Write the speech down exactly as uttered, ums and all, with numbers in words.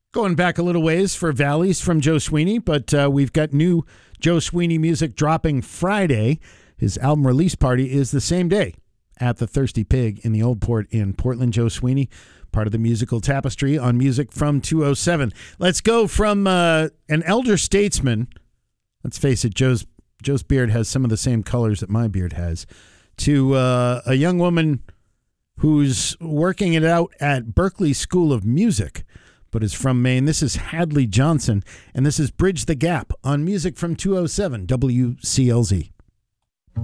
Going back a little ways for Valleys from Joe Sweeney, but uh, we've got new Joe Sweeney music dropping Friday. His album release party is the same day at the Thirsty Pig in the Old Port in Portland. Joe Sweeney, part of the musical tapestry on Music from two oh seven. Let's go from uh, an elder statesman. Let's face it, Joe's Joe's beard has some of the same colors that my beard has, to uh, a young woman who's working it out at Berklee School of Music, but is from Maine. This is Hadley Johnson, and this is Bridge the Gap on Music from two oh seven W C L Z.